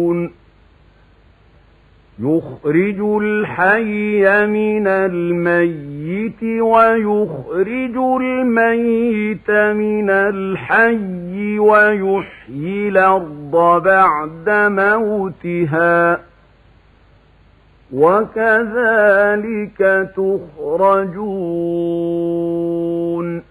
يخرج الحي من الميت ويخرج الميت من الحي ويحيي الأرض بعد موتها وكذلك تخرجون